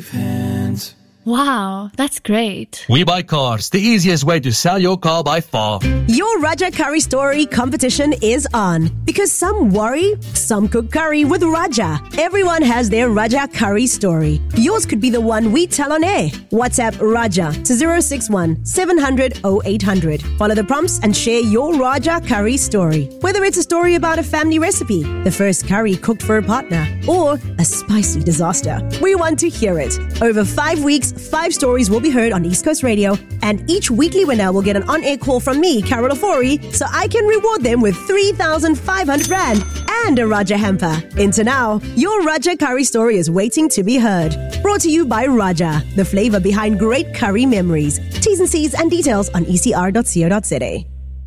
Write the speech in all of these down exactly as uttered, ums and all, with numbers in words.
safe hands. Wow, that's great. We Buy Cars, the easiest way to sell your car by far. Your Raja Curry Story competition is on. Because some worry, some cook curry with Raja. Everyone has their Raja Curry story. Yours could be the one we tell on air. WhatsApp Raja to zero six one seven hundred oh eight hundred. Follow the prompts and share your Raja Curry story. Whether it's a story about a family recipe, the first curry cooked for a partner, or a spicy disaster, we want to hear it. Over five weeks, five stories will be heard on East Coast Radio, and each weekly winner will get an on-air call from me, Carol Ofori, so I can reward them with three thousand five hundred rand and a Raja hamper. Into now, your Raja Curry story is waiting to be heard. Brought to you by Raja, the flavor behind great curry memories. T's and C's and details on e c r dot co dot z a.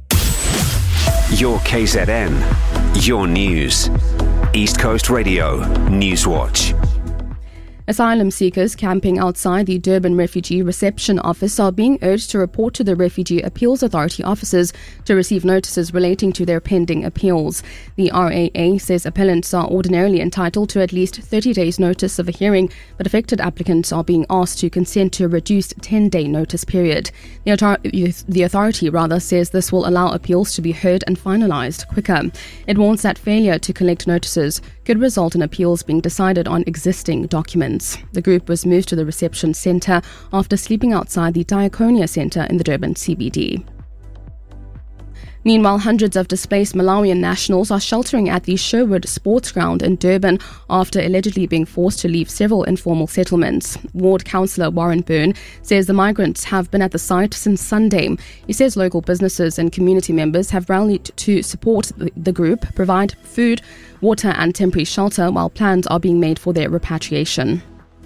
Your K Z N, your news. East Coast Radio, Newswatch. Asylum seekers camping outside the Durban Refugee Reception Office are being urged to report to the Refugee Appeals Authority offices to receive notices relating to their pending appeals. The R A A says appellants are ordinarily entitled to at least thirty days notice of a hearing, but affected applicants are being asked to consent to a reduced ten-day notice period. The, author- the authority rather says this will allow appeals to be heard and finalised quicker. It warns that failure to collect notices could result in appeals being decided on existing documents. The group was moved to the reception centre after sleeping outside the Diaconia Centre in the Durban C B D. Meanwhile, hundreds of displaced Malawian nationals are sheltering at the Sherwood Sports Ground in Durban after allegedly being forced to leave several informal settlements. Ward Councillor Warren Byrne says the migrants have been at the site since Sunday. He says local businesses and community members have rallied to support the group, provide food, water and temporary shelter while plans are being made for their repatriation.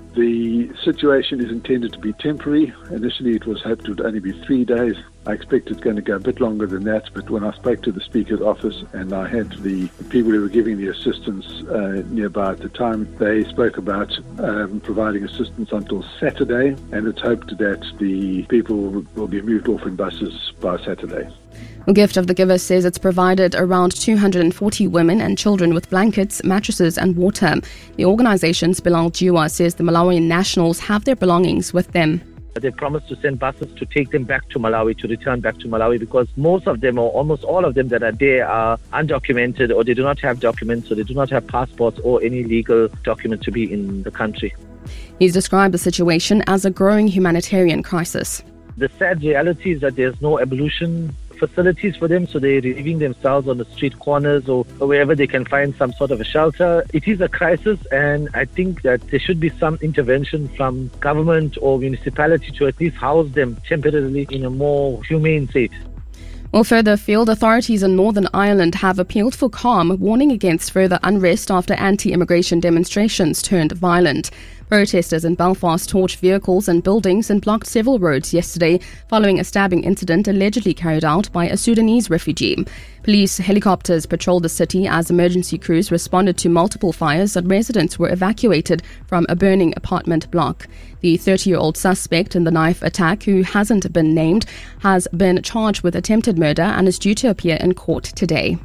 The situation is intended to be temporary. Initially it was hoped it would only be three days. I expect it's going to go a bit longer than that, but when I spoke to the Speaker's office and I had the people who were giving the assistance uh, nearby at the time, they spoke about um, providing assistance until Saturday, and it's hoped that the people will be moved off in buses by Saturday. The Gift of the Giver says it's provided around two hundred forty women and children with blankets, mattresses and water. The organisation's Bilal Jiwa says the Malawian nationals have their belongings with them. They promised to send buses to take them back to Malawi, to return back to Malawi, because most of them, or almost all of them that are there, are undocumented, or they do not have documents, or they do not have passports or any legal document to be in the country. He's described the situation as a growing humanitarian crisis. The sad reality is that there's no ablution facilities for them, so they're relieving themselves on the street corners or, or wherever they can find some sort of a shelter. It is a crisis, and I think that there should be some intervention from government or municipality to at least house them temporarily in a more humane state. Well, further afield, authorities in Northern Ireland have appealed for calm, warning against further unrest after anti-immigration demonstrations turned violent. Protesters in Belfast torched vehicles and buildings and blocked several roads yesterday following a stabbing incident allegedly carried out by a Sudanese refugee. Police helicopters patrolled the city as emergency crews responded to multiple fires and residents were evacuated from a burning apartment block. The thirty-year-old suspect in the knife attack, who hasn't been named, has been charged with attempted murder and is due to appear in court today.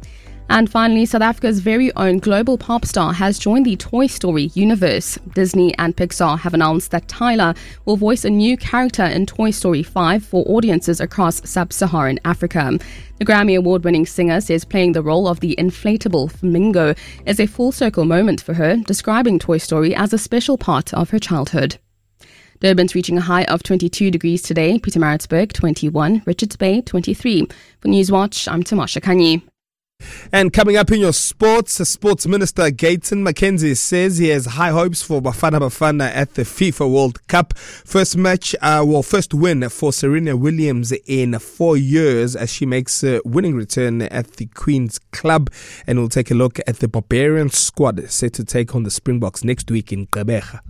And finally, South Africa's very own global pop star has joined the Toy Story universe. Disney and Pixar have announced that Tyler will voice a new character in Toy Story five for audiences across sub-Saharan Africa. The Grammy Award-winning singer says playing the role of the inflatable flamingo is a full-circle moment for her, describing Toy Story as a special part of her childhood. Durban's reaching a high of twenty-two degrees today, Pietermaritzburg twenty-one, Richards Bay twenty-three. For Newswatch, I'm Tamasha Kanyi. And coming up in your sports, Sports Minister Gayton McKenzie says he has high hopes for Bafana Bafana at the FIFA World Cup. First match, uh, well, first win for Serena Williams in four years as she makes a winning return at the Queen's Club. And we'll take a look at the Barbarian squad set to take on the Springboks next week in Gqeberha.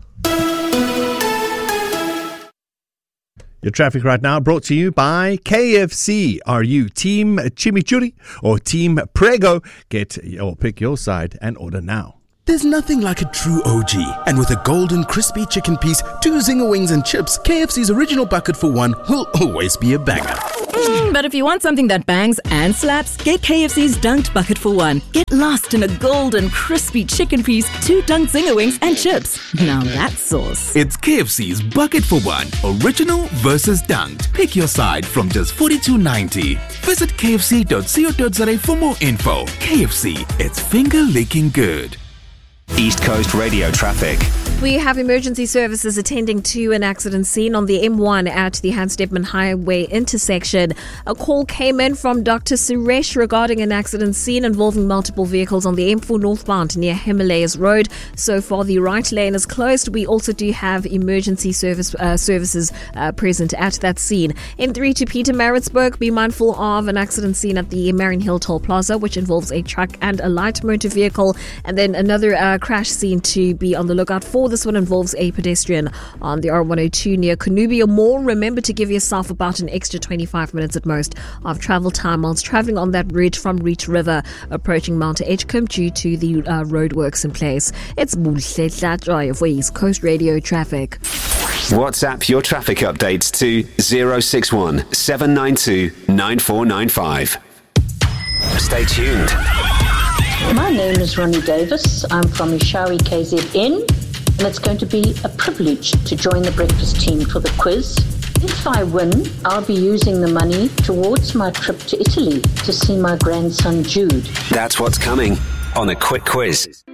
Your traffic right now brought to you by K F C. Are you Team Chimichurri or Team Prego? Get or pick your side and order now. There's nothing like a true O G. And with a golden crispy chicken piece, two Zinger wings and chips, K F C's original bucket for one will always be a banger. Mm, but if you want something that bangs and slaps, get K F C's Dunked Bucket for one. Get lost in a golden crispy chicken piece, two Dunked Zinger wings and chips. Now that's sauce. It's K F C's Bucket for one. Original versus Dunked. Pick your side from just forty-two ninety. Visit k f c dot co dot za for more info. K F C, it's finger-licking good. East Coast Radio traffic. We have emergency services attending to an accident scene on the M one at the Hans Stepman Highway intersection. A call came in from Doctor Suresh regarding an accident scene involving multiple vehicles on the M four northbound near Himalayas Road. So far, the right lane is closed. We also do have emergency service uh, services uh, present at that scene. M three to Peter Maritzburg, be mindful of an accident scene at the Marion Hill Toll Plaza, which involves a truck and a light motor vehicle. And then another uh, crash scene to be on the lookout for. This one involves a pedestrian on the R one oh two near Conubia Mall. Remember to give yourself about an extra twenty-five minutes at most of travel time whilst travelling on that route from Reach River approaching Mount Edgecombe due to the uh, roadworks in place. It's Buhle Joy for East Coast Radio traffic. WhatsApp your traffic updates to zero six one seven nine two nine four nine five. Stay tuned. My name is Ronnie Davis. I'm from Ishawi K Z N, and it's going to be a privilege to join the breakfast team for the quiz. If I win, I'll be using the money towards my trip to Italy to see my grandson Jude. That's what's coming on a quick quiz.